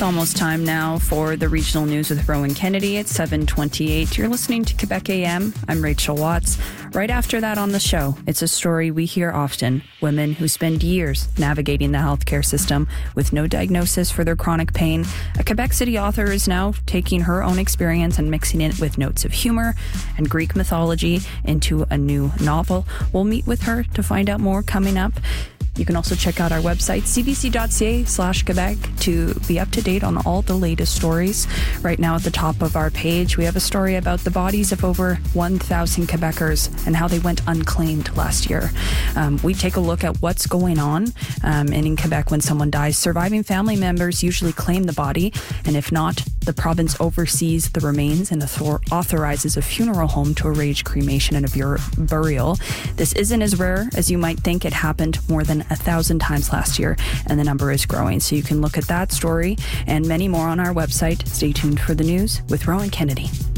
It's almost time now for the regional news with Rowan Kennedy at 7:28. You're listening to Quebec AM. I'm Rachel Watts. Right after that on the show, it's a story we hear often. Women who spend years navigating the healthcare system with no diagnosis for their chronic pain. A Quebec City author is now taking her own experience and mixing it with notes of humor and Greek mythology into a new novel. We'll meet with her to find out more coming up. You can also check out our website, cbc.ca/Quebec, to be up to date on all the latest stories. Right now at the top of our page, we have a story about the bodies of over 1,000 Quebecers and how they went unclaimed last year. We take a look at what's going on. And in Quebec, when someone dies, surviving family members usually claim the body. And if not, the province oversees the remains and authorizes a funeral home to arrange cremation and a burial. This isn't as rare as you might think. It happened more than 1,000 times last year, and the number is growing. So you can look at that story and many more on our website. Stay tuned for the news with Rowan Kennedy.